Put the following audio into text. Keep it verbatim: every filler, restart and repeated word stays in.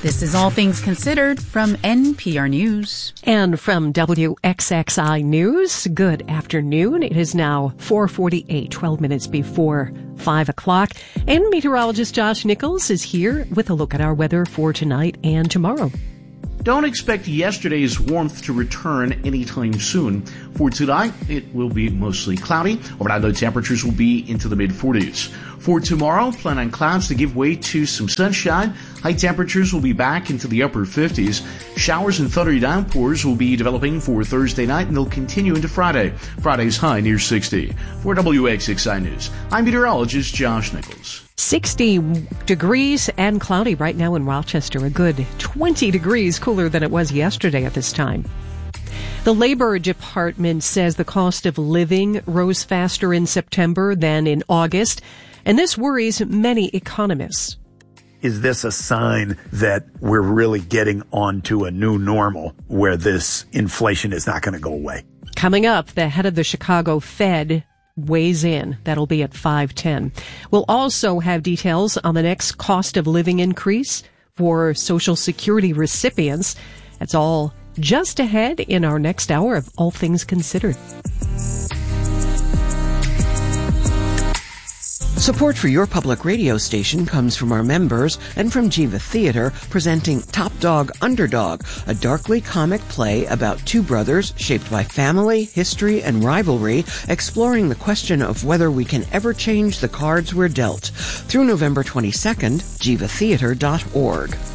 This is All Things Considered from N P R News. And from W X X I News, good afternoon. It is now four forty-eight, twelve minutes before five o'clock. And meteorologist Josh Nichols is here with a look at our weather for tonight and tomorrow. Don't expect yesterday's warmth to return anytime soon. For tonight, it will be mostly cloudy. Overnight low temperatures will be into the mid forties. For tomorrow, plan on clouds to give way to some sunshine. High temperatures will be back into the upper fifties. Showers and thundery downpours will be developing for Thursday night, and they'll continue into Friday. Friday's high near sixty. For W X X I News, I'm meteorologist Josh Nichols. sixty degrees and cloudy right now in Rochester. A good twenty degrees cooler than it was yesterday at this time. The Labor Department says the cost of living rose faster in September than in August, and this worries many economists. Is this a sign that we're really getting onto a new normal where this inflation is not going to go away? Coming up, the head of the Chicago Fed weighs in. That'll be at five ten. We'll also have details on the next cost of living increase for Social Security recipients. That's all just ahead in our next hour of All Things Considered. Support for your public radio station comes from our members and from Jiva Theater, presenting Top Dog Underdog, a darkly comic play about two brothers shaped by family, history, and rivalry, exploring the question of whether we can ever change the cards we're dealt. Through November twenty-second, jiva theater dot org.